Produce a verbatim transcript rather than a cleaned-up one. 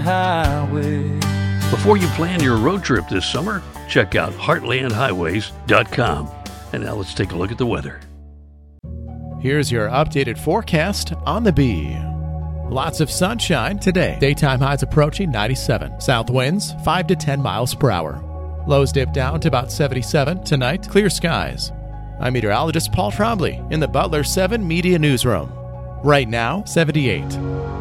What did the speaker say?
Highway. Before you plan your road trip this summer, check out heartland highways dot com. And now let's take a look at the weather. Here's your updated forecast on the Bee. Lots of sunshine today. Daytime highs approaching ninety-seven. South winds five to ten miles per hour. Lows dip down to about seventy-seven. Tonight, clear skies. I'm meteorologist Paul Trombley in the Butler seven Media Newsroom. Right now, seventy-eight.